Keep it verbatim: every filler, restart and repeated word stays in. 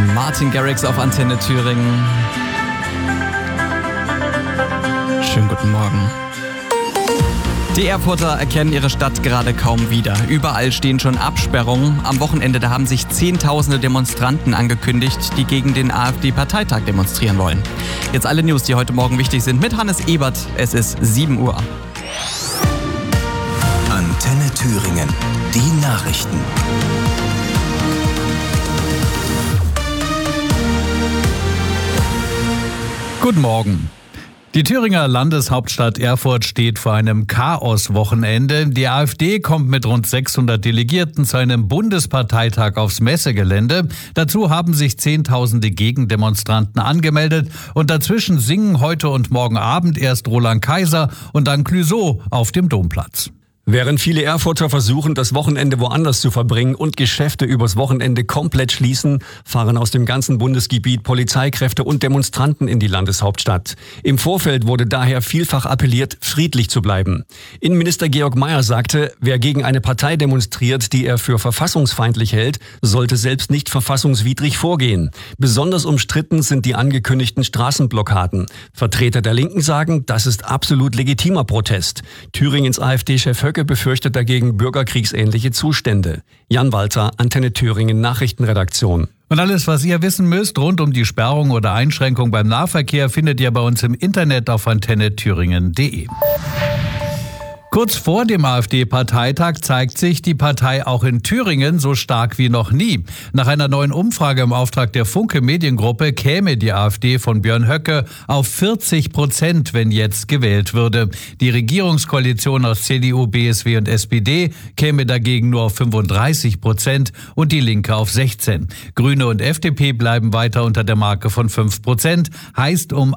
Martin Garrix auf Antenne Thüringen. Schönen guten Morgen. Die Erfurter erkennen ihre Stadt gerade kaum wieder. Überall stehen schon Absperrungen. Am Wochenende da haben sich Zehntausende Demonstranten angekündigt, die gegen den AfD-Parteitag demonstrieren wollen. Jetzt alle News, die heute Morgen wichtig sind, mit Hannes Ebert. Es ist sieben Uhr. Antenne Thüringen. Die Nachrichten. Guten Morgen. Die Thüringer Landeshauptstadt Erfurt steht vor einem Chaos-Wochenende. Die AfD kommt mit rund sechshundert Delegierten zu einem Bundesparteitag aufs Messegelände. Dazu haben sich Zehntausende Gegendemonstranten angemeldet. Und dazwischen singen heute und morgen Abend erst Roland Kaiser und dann Clouseau auf dem Domplatz. Während viele Erfurter versuchen, das Wochenende woanders zu verbringen und Geschäfte übers Wochenende komplett schließen, fahren aus dem ganzen Bundesgebiet Polizeikräfte und Demonstranten in die Landeshauptstadt. Im Vorfeld wurde daher vielfach appelliert, friedlich zu bleiben. Innenminister Georg Mayer sagte, wer gegen eine Partei demonstriert, die er für verfassungsfeindlich hält, sollte selbst nicht verfassungswidrig vorgehen. Besonders umstritten sind die angekündigten Straßenblockaden. Vertreter der Linken sagen, das ist absolut legitimer Protest. Thüringens AfD-Chef Höcke befürchtet dagegen bürgerkriegsähnliche Zustände. Jan Walter, Antenne Thüringen Nachrichtenredaktion. Und alles, was ihr wissen müsst rund um die Sperrung oder Einschränkung beim Nahverkehr, findet ihr bei uns im Internet auf antenne thüringen punkt de. Kurz vor dem AfD-Parteitag zeigt sich die Partei auch in Thüringen so stark wie noch nie. Nach einer neuen Umfrage im Auftrag der Funke Mediengruppe käme die AfD von Björn Höcke auf vierzig Prozent, wenn jetzt gewählt würde. Die Regierungskoalition aus C D U, B S W und S P D käme dagegen nur auf fünfunddreißig Prozent und die Linke auf sechzehn. Grüne und F D P bleiben weiter unter der Marke von fünf Prozent. Heißt, um